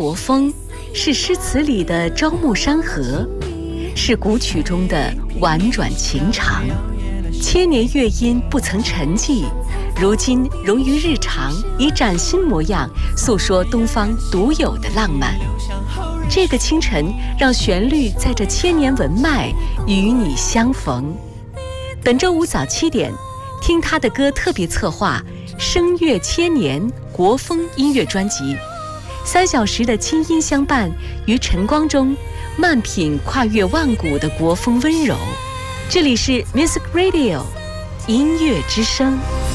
国风，是诗词里的朝暮山河，是古曲中的婉转情长。千年乐音不曾沉寂，如今融于日常，以崭新模样诉说东方独有的浪漫。这个清晨，让旋律在这千年文脉与你相逢。本周五早7点，听他的歌特别策划声乐千年国风音乐专辑，3小时的清音相伴，于晨光中慢品跨越万古的国风温柔。这里是 Music Radio 音乐之声。